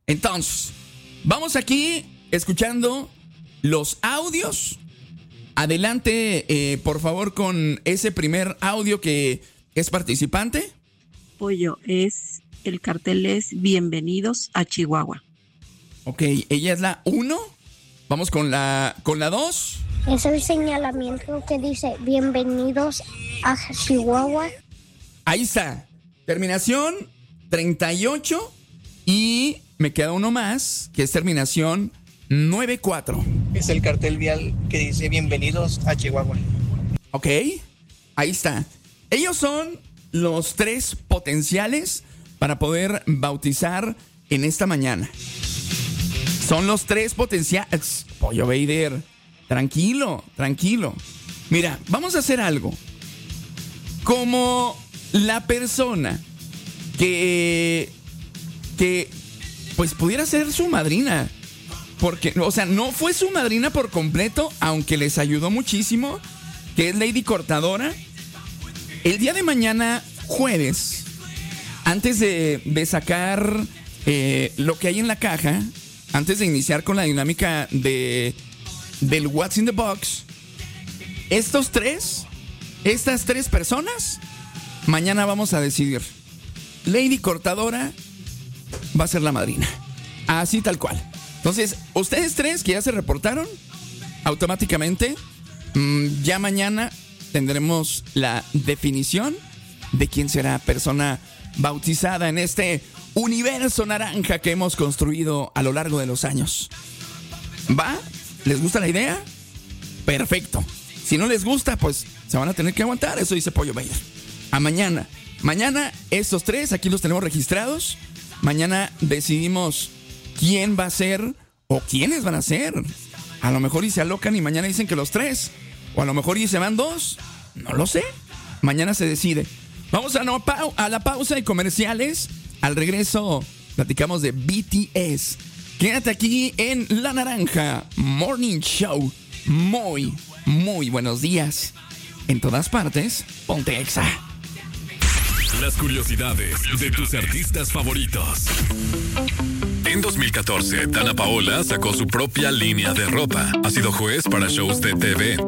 Entonces, vamos aquí escuchando los audios. Adelante, por favor, con ese primer audio que es participante. Pollo, el cartel es Bienvenidos a Chihuahua. Ok, ella es la 1. Vamos con la 2. Es el señalamiento que dice Bienvenidos a Chihuahua. Ahí está. Terminación 38. Y me queda uno más, que es terminación 94. Es el cartel vial que dice Bienvenidos a Chihuahua. Ok, ahí está. Ellos son los 3 potenciales para poder bautizar en esta mañana. Son los 3 potenciales. Pollo Vader, tranquilo. Mira, vamos a hacer algo. Como la persona que pues pudiera ser su madrina. Porque, o sea, no fue su madrina por completo, aunque les ayudó muchísimo, que es Lady Cortadora. El día de mañana, jueves, antes de sacar lo que hay en la caja, antes de iniciar con la dinámica del What's in the Box, estas 3 personas, mañana vamos a decidir. Lady Cortadora va a ser la madrina. Así tal cual. Entonces, ustedes 3 que ya se reportaron, automáticamente, ya mañana tendremos la definición de quién será persona bautizada en este universo naranja que hemos construido a lo largo de los años. ¿Va? ¿Les gusta la idea? Perfecto. Si no les gusta, pues se van a tener que aguantar. Eso dice Pollo Vader. A mañana. Mañana estos 3, aquí los tenemos registrados. Mañana decidimos quién va a ser o quiénes van a ser. A lo mejor y se alocan y mañana dicen que los 3. O a lo mejor y se van 2. No lo sé. Mañana se decide. Vamos a la pausa y comerciales. Al regreso platicamos de BTS. Quédate aquí en La Naranja Morning Show. Muy buenos días. En todas partes, ponte Exa. Las curiosidades de tus artistas favoritos. En 2014, Dana Paola sacó su propia línea de ropa. Ha sido juez para shows de TV,